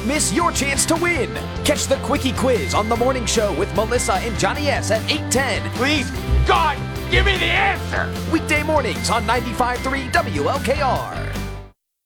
Don't miss your chance to win. Catch the Quickie Quiz on The Morning Show with Melissa and Johnny S. at 8:10. Please, God, give me the answer. Weekday mornings on 95.3 WLKR.